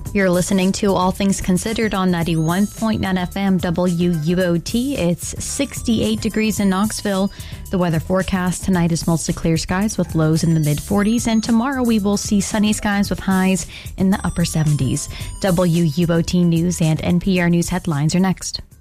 You're listening to All Things Considered on 91.9 FM WUOT. It's 68 degrees in Knoxville. The weather forecast tonight is mostly clear skies with lows in the mid-40s, and tomorrow we will see sunny skies with highs in the upper 70s. WUOT News and NPR News headlines are next.